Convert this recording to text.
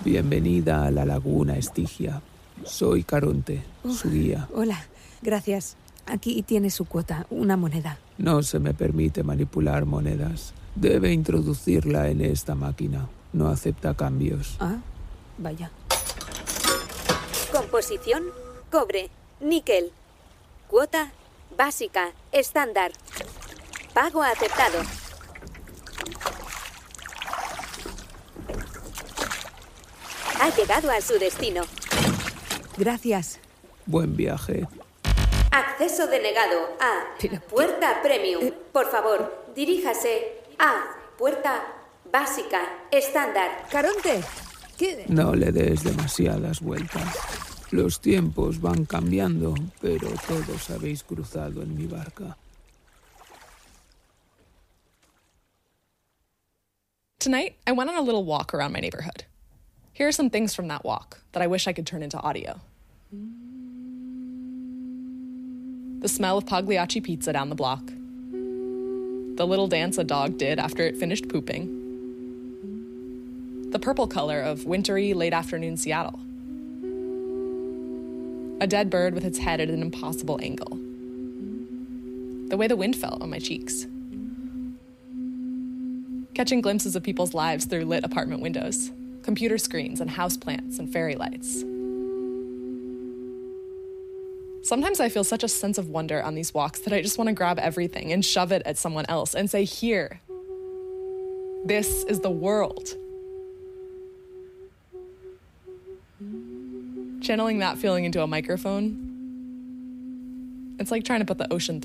Bienvenida a la laguna Estigia. Soy Caronte, su guía. Hola, gracias. Aquí tiene su cuota, una moneda. No se me permite manipular monedas. Debe introducirla en esta máquina. No acepta cambios. Ah, vaya. Composición, cobre, níquel. Cuota, básica, estándar. Pago aceptado. Ha llegado a su destino. Gracias. Buen viaje. Acceso denegado a puerta premium. Por favor, diríjase a puerta básica, estándar. Caronte, ¿qué? No le des demasiadas vueltas. Los tiempos van cambiando, pero todos habéis cruzado en mi barca. Tonight, I went on a little walk around my neighborhood. Here are some things from that walk that I wish I could turn into audio. The smell of Pagliacci pizza down the block. The little dance a dog did after it finished pooping. The purple color of wintry, late afternoon Seattle. A dead bird with its head at an impossible angle. The way the wind felt on my cheeks. Catching glimpses of people's lives through lit apartment windows. Computer screens and houseplants and fairy lights. Sometimes I feel such a sense of wonder on these walks that I just want to grab everything and shove it at someone else and say, here, this is the world. Channeling that feeling into a microphone, it's like trying to put the ocean